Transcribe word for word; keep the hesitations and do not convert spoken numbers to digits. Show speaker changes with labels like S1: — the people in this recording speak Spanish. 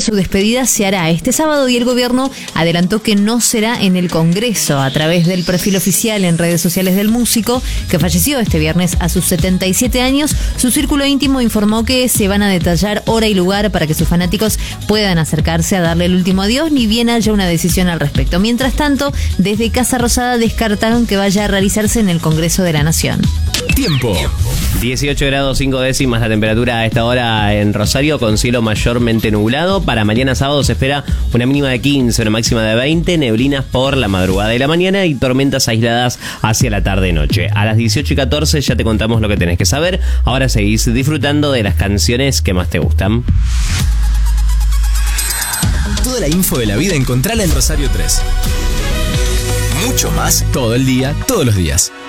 S1: su despedida se hará este sábado y el gobierno adelantó que no será en el Congreso. A través del perfil oficial en redes sociales del músico, que falleció este viernes a sus setenta y siete años, su círculo íntimo informó que se van a detallar hora y lugar para que sus fanáticos puedan acercarse a darle el último adiós, ni bien haya una decisión al respecto. Mientras tanto, desde Casa Rosada descartaron que vaya a realizarse en el Congreso de la Nación.
S2: Tiempo.
S3: dieciocho grados cinco décimas la temperatura a esta hora en Rosario, con cielo mayormente nublado. Para mañana sábado se espera una mínima de quince, una máxima de veinte, neblinas por la madrugada y la mañana y tormentas aisladas hacia la tarde-noche. A las dieciocho y catorce ya te contamos lo que tenés que saber. Ahora seguís disfrutando de las canciones que más te gustan.
S2: Toda la info de la vida encontrala en Rosario tres. Mucho más todo el día, todos los días.